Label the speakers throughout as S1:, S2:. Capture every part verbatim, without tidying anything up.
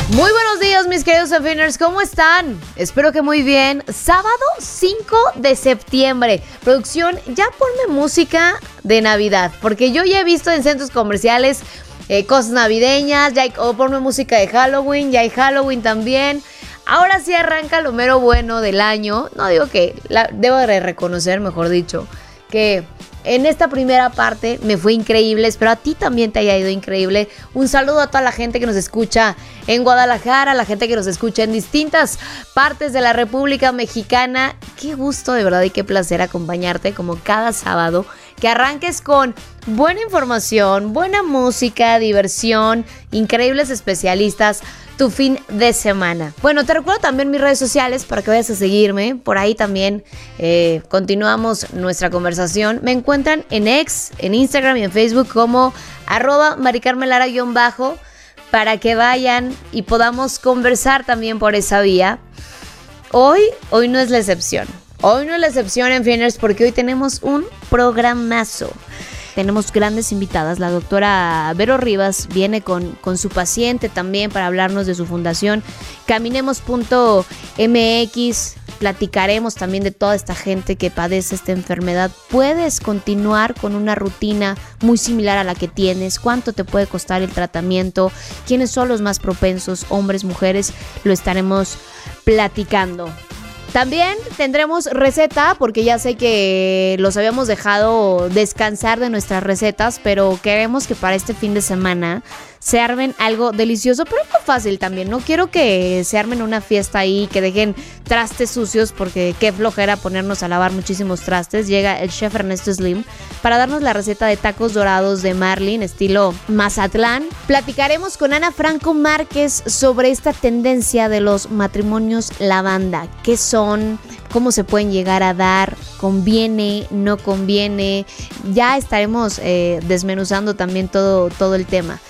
S1: Muy buenos días, mis queridos Finers, ¿cómo están? Espero que muy bien. Sábado cinco de septiembre. Producción, ya ponme música de Navidad, porque yo ya he visto en centros comerciales eh, cosas navideñas, ya hay, o ponme música de Halloween, ya hay Halloween también. Ahora sí arranca lo mero bueno del año. No digo que, la, debo de reconocer, mejor dicho, que en esta primera parte me fue increíble. Espero a ti también te haya ido increíble. Un saludo a toda la gente que nos escucha en Guadalajara, a la gente que nos escucha en distintas partes de la República Mexicana. Qué gusto, de verdad, y qué placer acompañarte como cada sábado. Que arranques con buena información, buena música, diversión, increíbles especialistas, tu fin de semana. Bueno, te recuerdo también mis redes sociales para que vayas a seguirme. Por ahí también eh, continuamos nuestra conversación. Me encuentran en X, en Instagram y en Facebook como arroba maricarmelara-bajo para que vayan y podamos conversar también por esa vía. Hoy, hoy no es la excepción. Hoy no es la excepción en Finers porque hoy tenemos un programazo. Tenemos grandes invitadas. La doctora Vero Rivas viene con, con su paciente también para hablarnos de su fundación Caminemos punto M X. Platicaremos también de toda esta gente que padece esta enfermedad. ¿Puedes continuar con una rutina muy similar a la que tienes? ¿Cuánto te puede costar el tratamiento? ¿Quiénes son los más propensos? Hombres, mujeres. Lo estaremos platicando. También tendremos receta, porque ya sé que los habíamos dejado descansar de nuestras recetas, pero queremos que para este fin de semana se armen algo delicioso, pero algo fácil también. No quiero que se armen una fiesta ahí, que dejen trastes sucios, porque qué flojera ponernos a lavar muchísimos trastes. Llega el chef Ernesto Slim para darnos la receta de tacos dorados de Marlin, estilo Mazatlán. Platicaremos con Ana Franco Márquez sobre esta tendencia de los matrimonios lavanda. ¿Qué son? ¿Cómo se pueden llegar a dar? ¿Conviene? ¿No conviene? Ya estaremos eh, desmenuzando también todo, todo el tema.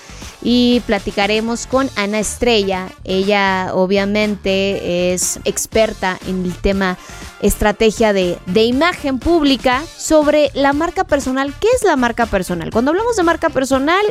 S1: Y platicaremos con Ana Estrella. Ella obviamente es experta en el tema estrategia de, de imagen pública sobre la marca personal. ¿Qué es la marca personal? Cuando hablamos de marca personal,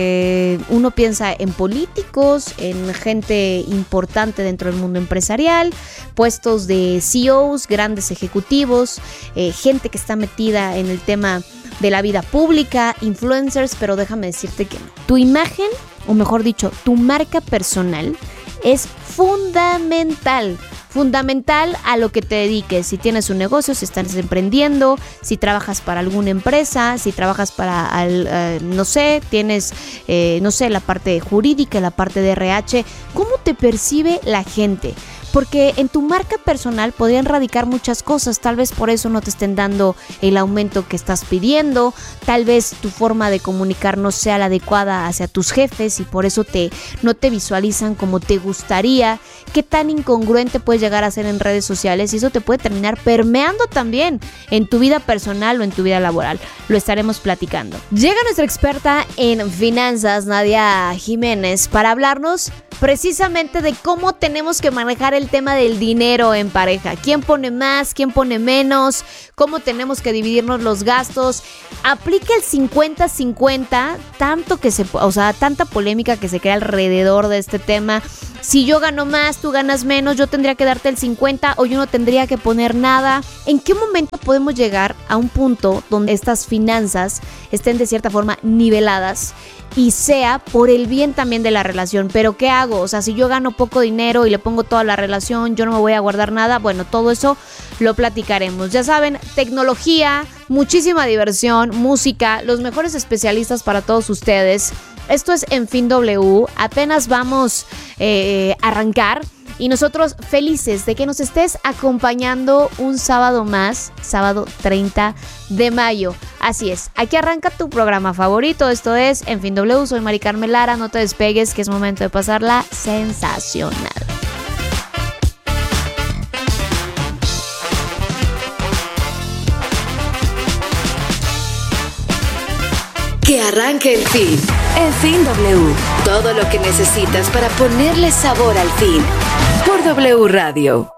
S1: eh, uno piensa en políticos, en gente importante dentro del mundo empresarial, puestos de C E Os, grandes ejecutivos, eh, gente que está metida en el tema de la vida pública, influencers, pero déjame decirte que no. Tu imagen, o mejor dicho, tu marca personal es fundamental. Fundamental a lo que te dediques. Si tienes un negocio, si estás emprendiendo, si trabajas para alguna empresa, si trabajas para, al, uh, no sé, tienes, eh, no sé, la parte jurídica, la parte de R H. ¿Cómo te percibe la gente? Porque en tu marca personal podrían radicar muchas cosas. Tal vez por eso no te estén dando el aumento que estás pidiendo. Tal vez tu forma de comunicar no sea la adecuada hacia tus jefes y por eso te, no te visualizan como te gustaría. ¿Qué tan incongruente puedes llegar a ser en redes sociales? Y eso te puede terminar permeando también en tu vida personal o en tu vida laboral. Lo estaremos platicando. Llega nuestra experta en finanzas, Nadia Jiménez, para hablarnos precisamente de cómo tenemos que manejar el tema del dinero en pareja. ¿Quién pone más? ¿Quién pone menos? ¿Cómo tenemos que dividirnos los gastos? Aplica el cincuenta cincuenta, tanto que se, o sea, tanta polémica que se crea alrededor de este tema. Si yo gano más, tú ganas menos, yo tendría que darte el cincuenta o yo no tendría que poner nada. ¿En qué momento podemos llegar a un punto donde estas finanzas estén de cierta forma niveladas y sea por el bien también de la relación? Pero ¿qué hago? O sea, si yo gano poco dinero y le pongo toda la relación, yo no me voy a guardar nada. Bueno, todo eso lo platicaremos. Ya saben, tecnología, muchísima diversión, música, los mejores especialistas para todos ustedes. Esto es En Fin W, apenas vamos eh, a arrancar y nosotros felices de que nos estés acompañando un sábado más, sábado treinta de mayo. Así es, aquí arranca tu programa favorito, esto es En Fin W, soy Mari Carmen Lara, no te despegues que es momento de pasarla sensacional.
S2: Que arranque el fin. En Fin W. Todo lo que necesitas para ponerle sabor al fin. Por W Radio.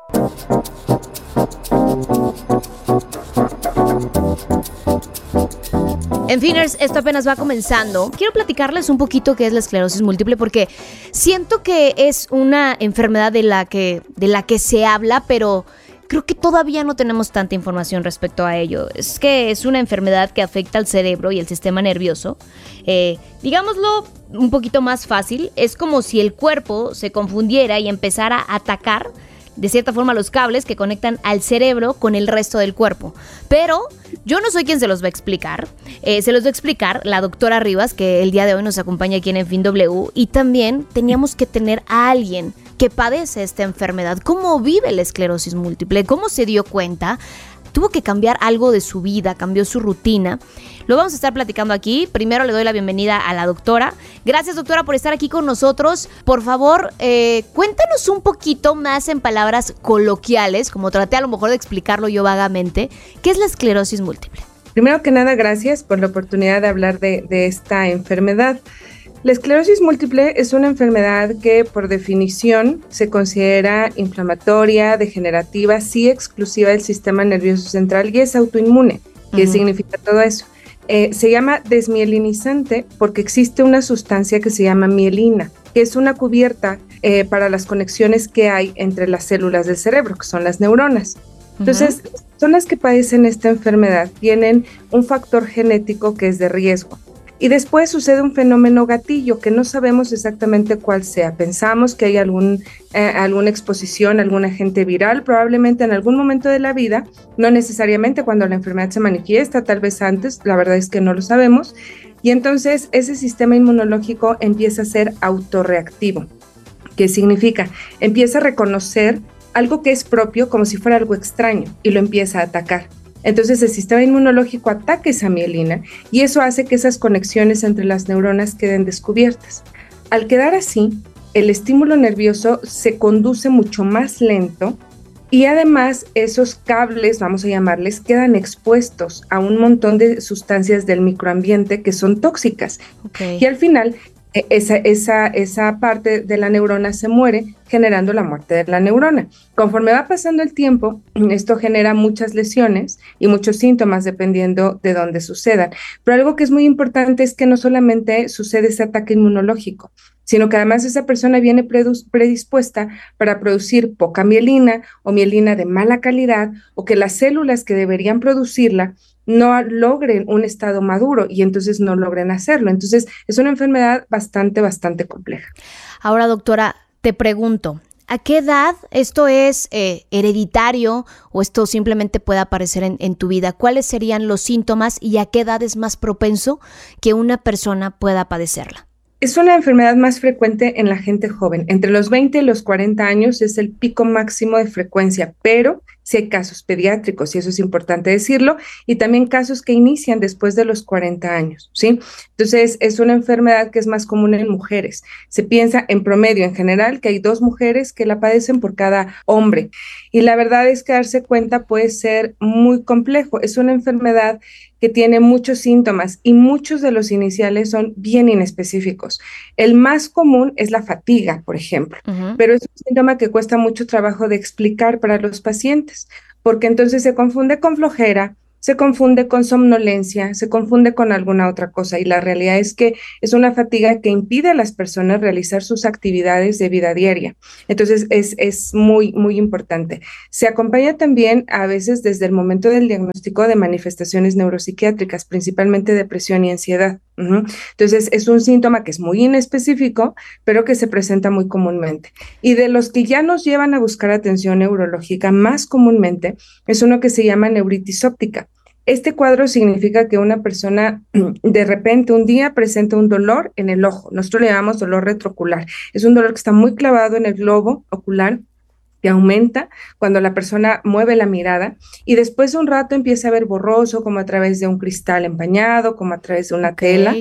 S1: En Finers, esto apenas va comenzando. Quiero platicarles un poquito qué es la esclerosis múltiple porque siento que es una enfermedad de la que, de la que se habla, pero creo que todavía no tenemos tanta información respecto a ello. Es que es una enfermedad que afecta al cerebro y el sistema nervioso. Eh, digámoslo un poquito más fácil, es como si el cuerpo se confundiera y empezara a atacar de cierta forma los cables que conectan al cerebro con el resto del cuerpo. Pero yo no soy quien se los va a explicar. Eh, se los va a explicar la doctora Rivas, que el día de hoy nos acompaña aquí en Enfin W. Y también teníamos que tener a alguien que padece esta enfermedad. ¿Cómo vive la esclerosis múltiple? ¿Cómo se dio cuenta? Tuvo que cambiar algo de su vida, cambió su rutina. Lo vamos a estar platicando aquí. Primero le doy la bienvenida a la doctora. Gracias, doctora, por estar aquí con nosotros. Por favor, eh, cuéntanos un poquito más en palabras coloquiales, como traté a lo mejor de explicarlo yo vagamente, ¿qué es la esclerosis múltiple?
S3: Primero que nada, gracias por la oportunidad de hablar de, de esta enfermedad. La esclerosis múltiple es una enfermedad que por definición se considera inflamatoria, degenerativa, sí exclusiva del sistema nervioso central y es autoinmune. ¿Qué uh-huh. significa todo eso? Eh, se llama desmielinizante porque existe una sustancia que se llama mielina, que es una cubierta eh, para las conexiones que hay entre las células del cerebro, que son las neuronas. Entonces, uh-huh. las personas que padecen esta enfermedad tienen un factor genético que es de riesgo. Y después sucede un fenómeno gatillo que no sabemos exactamente cuál sea. Pensamos que hay algún, eh, alguna exposición, algún agente viral, probablemente en algún momento de la vida, no necesariamente cuando la enfermedad se manifiesta, tal vez antes, la verdad es que no lo sabemos. Y entonces ese sistema inmunológico empieza a ser autorreactivo. ¿Qué significa? Empieza a reconocer algo que es propio como si fuera algo extraño y lo empieza a atacar. Entonces el sistema inmunológico ataca esa mielina y eso hace que esas conexiones entre las neuronas queden descubiertas. Al quedar así, el estímulo nervioso se conduce mucho más lento y además esos cables, vamos a llamarles, quedan expuestos a un montón de sustancias del microambiente que son tóxicas. Okay. Y al final esa, esa, esa parte de la neurona se muere, generando la muerte de la neurona. Conforme va pasando el tiempo, esto genera muchas lesiones y muchos síntomas dependiendo de dónde sucedan. Pero algo que es muy importante es que no solamente sucede ese ataque inmunológico, sino que además esa persona viene predispuesta para producir poca mielina o mielina de mala calidad o que las células que deberían producirla no logren un estado maduro y entonces no logren hacerlo. Entonces es una enfermedad bastante, bastante compleja.
S1: Ahora, doctora, te pregunto, ¿a qué edad esto es eh, hereditario o esto simplemente puede aparecer en, en tu vida? ¿Cuáles serían los síntomas y a qué edad es más propenso que una persona pueda padecerla?
S3: Es una enfermedad más frecuente en la gente joven. Entre los veinte y los cuarenta años es el pico máximo de frecuencia, pero sí hay casos pediátricos, y eso es importante decirlo, y también casos que inician después de los cuarenta años, ¿sí? Entonces, es una enfermedad que es más común en mujeres. Se piensa en promedio, en general, que hay dos mujeres que la padecen por cada hombre, y la verdad es que darse cuenta puede ser muy complejo. Es una enfermedad que tiene muchos síntomas y muchos de los iniciales son bien inespecíficos. El más común es la fatiga, por ejemplo, uh-huh. pero es un síntoma que cuesta mucho trabajo de explicar para los pacientes, porque entonces se confunde con flojera, se confunde con somnolencia, se confunde con alguna otra cosa y la realidad es que es una fatiga que impide a las personas realizar sus actividades de vida diaria. Entonces es, es muy, muy importante. Se acompaña también a veces desde el momento del diagnóstico de manifestaciones neuropsiquiátricas, principalmente depresión y ansiedad. Uh-huh. Entonces es un síntoma que es muy inespecífico, pero que se presenta muy comúnmente. Y de los que ya nos llevan a buscar atención neurológica más comúnmente es uno que se llama neuritis óptica. Este cuadro significa que una persona de repente un día presenta un dolor en el ojo. Nosotros le llamamos dolor retroocular. Es un dolor que está muy clavado en el globo ocular, que aumenta cuando la persona mueve la mirada y después de un rato empieza a ver borroso, como a través de un cristal empañado, como a través de una okay. tela.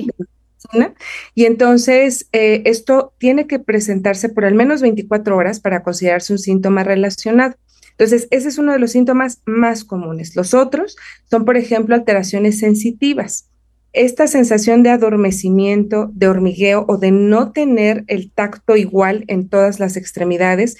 S3: De y entonces eh, esto tiene que presentarse por al menos veinticuatro horas para considerarse un síntoma relacionado. Entonces, ese es uno de los síntomas más comunes. Los otros son, por ejemplo, alteraciones sensitivas. Esta sensación de adormecimiento, de hormigueo o de no tener el tacto igual en todas las extremidades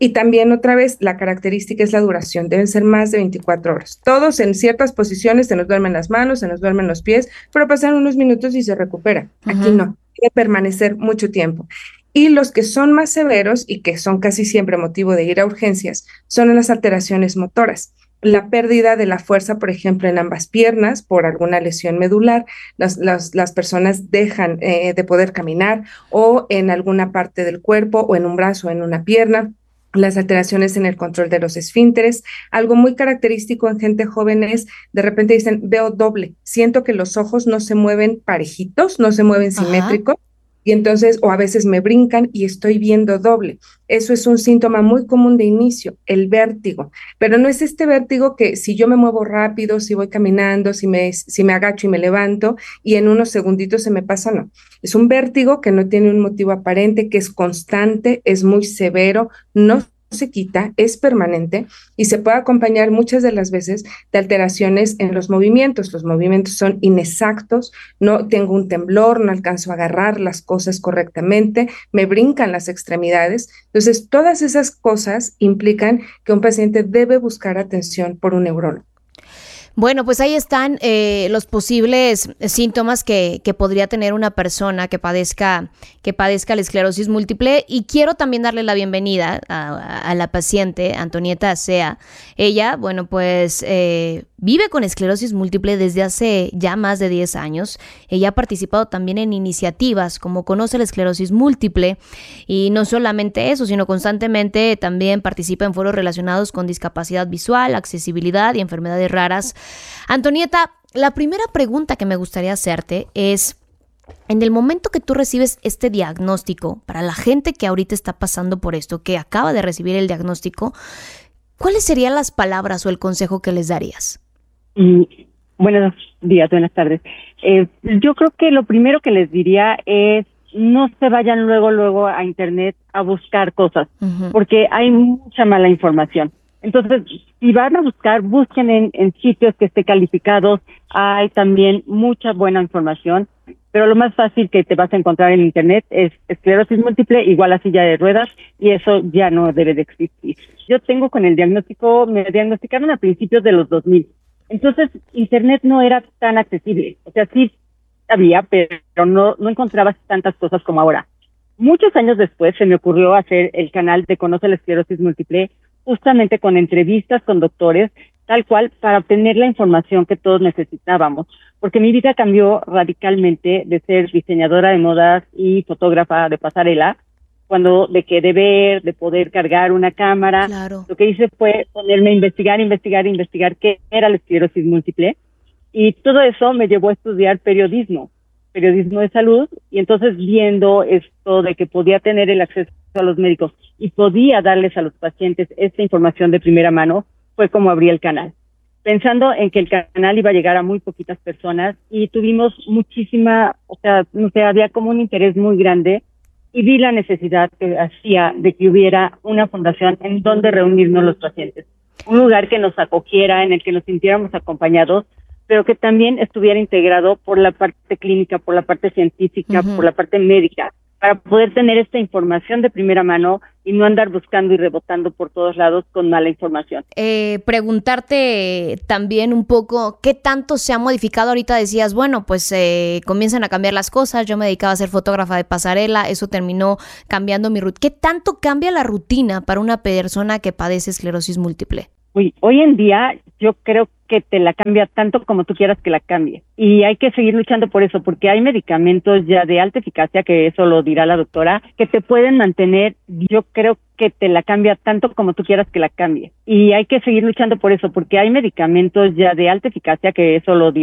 S3: Y también otra vez la característica es la duración, deben ser más de veinticuatro horas. Todos en ciertas posiciones se nos duermen las manos, se nos duermen los pies, pero pasan unos minutos y se recupera. Aquí
S1: Ujú.
S3: no, debe permanecer mucho tiempo. Y los que son más severos y que son casi siempre motivo de ir a urgencias son las alteraciones motoras. La pérdida de la fuerza, por ejemplo, en ambas piernas por alguna lesión medular, las, las, las personas dejan eh, de poder caminar o en alguna parte del cuerpo o en un brazo o en una pierna. Las alteraciones en el control de los esfínteres. Algo muy característico en gente joven es, de repente dicen, veo doble, siento que los ojos no se mueven parejitos, no se mueven
S1: Ajá.
S3: simétricos, y entonces, o a veces me brincan y estoy viendo doble. Eso es un síntoma muy común de inicio, el vértigo. Pero no es este vértigo que si yo me muevo rápido, si voy caminando, si me, si me agacho y me levanto y en unos segunditos se me pasa, no. Es un vértigo que no tiene un motivo aparente, que es constante, es muy severo, no se quita, es permanente y se puede acompañar muchas de las veces de alteraciones en los movimientos. Los movimientos son inexactos, no tengo un temblor, no alcanzo a agarrar las cosas correctamente, me brincan las extremidades. Entonces, todas esas cosas implican que un paciente debe buscar atención por un neurólogo.
S1: Bueno, pues ahí están eh, los posibles síntomas que, que podría tener una persona que padezca, que padezca la esclerosis múltiple. Y quiero también darle la bienvenida a, a la paciente, Antonieta Sea. Ella, bueno, pues eh, vive con esclerosis múltiple desde hace ya más de diez años. Ella ha participado también en iniciativas como Conoce la Esclerosis Múltiple. Y no solamente eso, sino constantemente también participa en foros relacionados con discapacidad visual, accesibilidad y enfermedades raras. Antonieta, la primera pregunta que me gustaría hacerte es, en el momento que tú recibes este diagnóstico, para la gente que ahorita está pasando por esto, que acaba de recibir el diagnóstico, ¿cuáles serían las palabras o el consejo que les darías?
S4: Mm, buenos días, buenas tardes. Eh, yo creo que lo primero que les diría es no se vayan luego, luego a internet a buscar cosas, uh-huh. porque hay mucha mala información. Entonces, si van a buscar, busquen en, en sitios que estén calificados. Hay también mucha buena información, pero lo más fácil que te vas a encontrar en internet es esclerosis múltiple igual a silla de ruedas, y eso ya no debe de existir. Yo tengo con el diagnóstico, me diagnosticaron a principios de los dos mil. Entonces, internet no era tan accesible. O sea, sí había, pero no, no encontrabas tantas cosas como ahora. Muchos años después se me ocurrió hacer el canal de Conoce la Esclerosis Múltiple, justamente con entrevistas con doctores, tal cual, para obtener la información que todos necesitábamos. Porque mi vida cambió radicalmente de ser diseñadora de modas y fotógrafa de pasarela, cuando dejé de ver, de poder cargar una cámara.
S1: Claro.
S4: Lo que hice fue ponerme a investigar, investigar, investigar qué era la esclerosis múltiple. Y todo eso me llevó a estudiar periodismo, periodismo de salud, y entonces viendo esto de que podía tener el acceso a los médicos y podía darles a los pacientes esta información de primera mano, fue como abrí el canal, pensando en que el canal iba a llegar a muy poquitas personas, y tuvimos muchísima, o sea, no sé, había como un interés muy grande, y vi la necesidad que hacía de que hubiera una fundación en donde reunirnos los pacientes, un lugar que nos acogiera, en el que nos sintiéramos acompañados, pero que también estuviera integrado por la parte clínica, por la parte científica, uh-huh. por la parte médica, para poder tener esta información de primera mano y no andar buscando y rebotando por todos lados con mala información.
S1: Eh, preguntarte también un poco, ¿qué tanto se ha modificado? Ahorita decías, bueno, pues eh, comienzan a cambiar las cosas, yo me dedicaba a ser fotógrafa de pasarela, eso terminó cambiando mi rutina. ¿Qué tanto cambia la rutina para una persona que padece esclerosis múltiple?
S4: Uy, hoy en día yo creo que te la cambia tanto como tú quieras que la cambie. Y hay que seguir luchando por eso, porque hay medicamentos ya de alta eficacia, que eso lo dirá la doctora, que te pueden mantener, yo creo que te la cambia tanto como tú quieras que la cambie. Y hay que seguir luchando por eso, porque hay medicamentos ya de alta eficacia, que eso lo dirá